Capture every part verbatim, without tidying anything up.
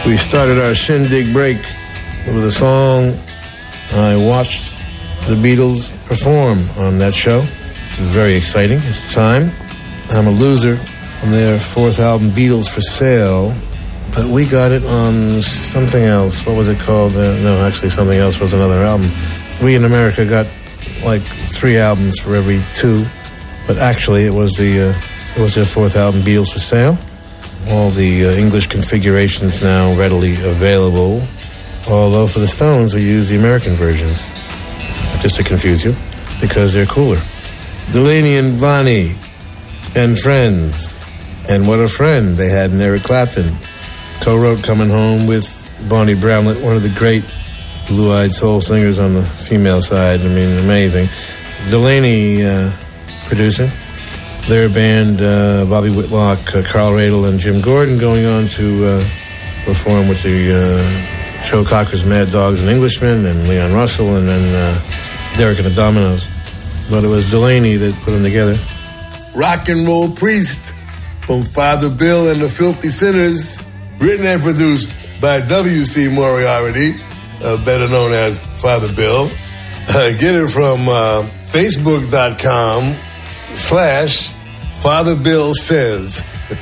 We started our shindig break with a song I watched the Beatles perform on that show. It was very exciting at the time. I'm a Loser from their fourth album, Beatles for Sale, but we got it on something else. What was it called? Uh, no, actually something else was another album. We in America got like three albums for every two, but actually it was the uh, it was their fourth album, Beatles for Sale. All the uh, English configurations now readily available, although for the Stones we use the American versions, just to confuse you, because they're cooler. Delaney and Bonnie and Friends, and what a friend they had in Eric Clapton. Co-wrote Coming Home with Bonnie Bramlett, one of the great blue-eyed soul singers on the female side. I mean, amazing. Delaney uh, producing. Their band, uh, Bobby Whitlock, uh, Carl Radle, and Jim Gordon going on to uh, perform with the uh, Joe Cocker's Mad Dogs and Englishmen, and Leon Russell, and then uh, Derek and the Dominoes. But it was Delaney that put them together. Rock and Roll Priest from Father Bill and the Filthy Sinners, written and produced by W C Moriarty, uh, better known as Father Bill. Uh, get it from uh, Facebook.com slash Father Bill Says.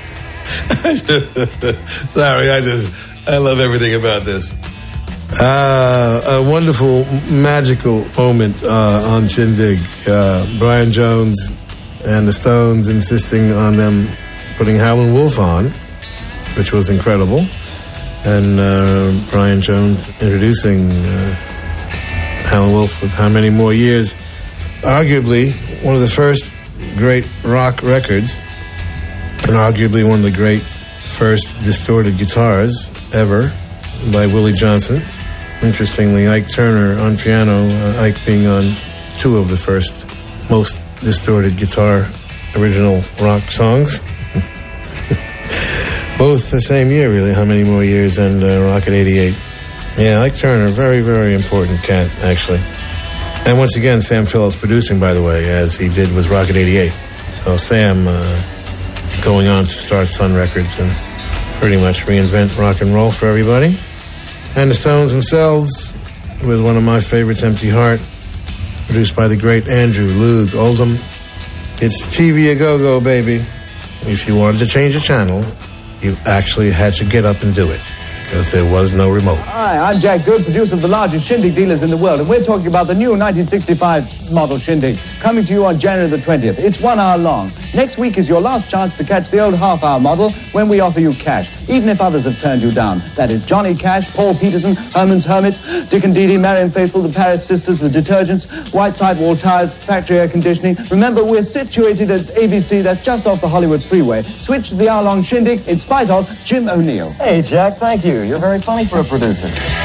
Sorry, I just, I love everything about this. Uh, a wonderful, magical moment uh, on Shindig. Uh, Brian Jones and the Stones insisting on them putting Howlin' Wolf on, which was incredible. And uh, Brian Jones introducing uh, Howlin' Wolf with How Many More Years. Arguably one of the first great rock records, and arguably one of the great first distorted guitars ever by Willie Johnson. Interestingly, Ike Turner on piano, uh, Ike being on two of the first most distorted guitar original rock songs. Both the same year, really. How Many More Years and uh, Rocket eighty-eight. Yeah, Ike Turner, very, very important cat, actually. And once again, Sam Phillips producing, by the way, as he did with Rocket eighty-eight. So Sam uh, going on to start Sun Records and pretty much reinvent rock and roll for everybody. And the Stones themselves, with one of my favorites, Empty Heart, produced by the great Andrew Loog Oldham. It's T V a go-go, baby. If you wanted to change the channel, you actually had to get up and do it, because there was no remote. Hi, I'm Jack Good, producer of the largest Shindig dealers in the world, and we're talking about the new nineteen sixty-five model Shindig, coming to you on January the twentieth. It's one hour long. Next week is your last chance to catch the old half-hour model when we offer you cash, even if others have turned you down. That is Johnny Cash, Paul Peterson, Herman's Hermits, Dick and Dee Dee, Marian Faithfull, the Paris Sisters, the Detergents, White Sidewall Tires, Factory Air Conditioning. Remember, we're situated at A B C, that's just off the Hollywood Freeway. Switch to the hour-long Shindig in spite of Jim O'Neill. Hey, Jack, thank you. You're very funny for a producer.